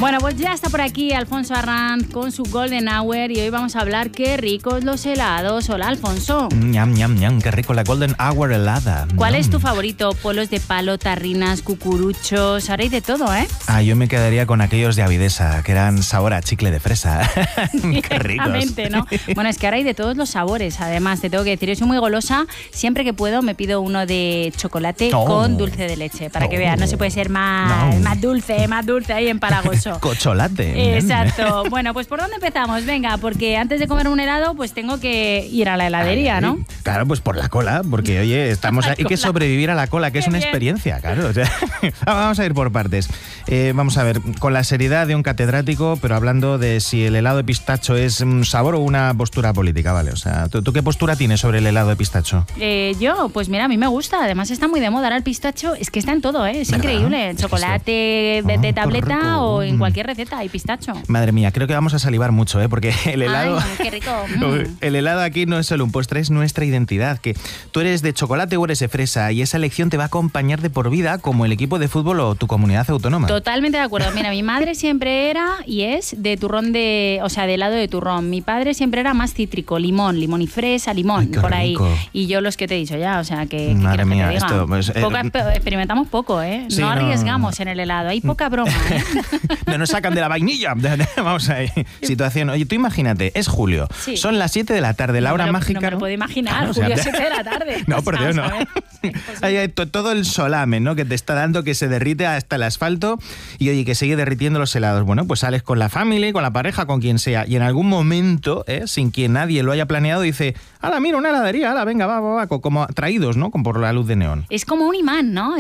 Bueno, pues ya está por aquí Alfonso Arranz con su Golden Hour y hoy vamos a hablar qué ricos los helados. Hola, Alfonso. Ñam, ñam, ñam, qué rico la Golden Hour helada. ¿Cuál es tu favorito? Polos de palo, tarrinas, cucuruchos, ahora hay de todo, ¿eh? Yo me quedaría con aquellos de Avidesa, que eran sabor a chicle de fresa. Qué ricos. ¿No? Bueno, es que ahora hay de todos los sabores, además, te tengo que decir, yo soy muy golosa, siempre que puedo me pido uno de chocolate con dulce de leche, para que veas, no se puede ser más dulce ahí empalagoso. Cocholate. Exacto. Bueno, pues ¿por dónde empezamos? Venga, porque antes de comer un helado, pues tengo que ir a la heladería, ¿no? Claro, pues por la cola, porque oye, hay que sobrevivir a la cola, que es una experiencia, claro. O sea, vamos a ir por partes. Vamos a ver, con la seriedad de un catedrático, pero hablando de si el helado de pistacho es un sabor o una postura política, ¿vale? O sea, ¿tú qué postura tienes sobre el helado de pistacho? Yo, pues mira, a mí me gusta. Además está muy de moda ahora el pistacho. Es que está en todo, ¿eh? Es ¿verdad? Increíble. El chocolate de tableta o en cualquier receta hay pistacho. Madre mía, creo que vamos a salivar mucho, ¿eh? Porque el helado... ¡Ay, qué rico! El helado aquí no es solo un postre, es nuestra identidad. Que tú eres de chocolate o eres de fresa y esa elección te va a acompañar de por vida como el equipo de fútbol o tu comunidad autónoma. Totalmente de acuerdo. Mira, mi madre siempre era y es de turrón de helado de turrón. Mi padre siempre era más cítrico, limón y fresa, limón, ay, por rico. ahí. Y yo los que te he dicho ya, o sea, que madre mía, que te esto pues, experimentamos poco, ¿eh? Sí, no arriesgamos en el helado, hay poca broma, ¿eh? No nos sacan de la vainilla. Vamos ahí. Situación. Oye, tú imagínate, es julio. Sí. Son las 7 de la tarde, la hora mágica. No me lo puedo imaginar, claro, julio 7 de la tarde. No, por Dios, no. Hay todo el solame, ¿no? Que te está dando, que se derrite hasta el asfalto y oye, que sigue derritiendo los helados. Bueno, pues sales con la familia, con la pareja, con quien sea, y en algún momento, sin que nadie lo haya planeado, dice, ¡hala, mira, una heladería! ¡Hala, venga, va! Como atraídos, ¿no? Por la luz de neón. Es como un imán, ¿no?